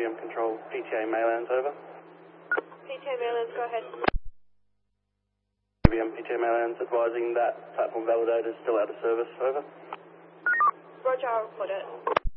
UBM Control, PTA Maylands, over. PTA Maylands, go ahead. UBM PTA Maylands advising that platform validator is still out of service, over. Roger, I'll report it.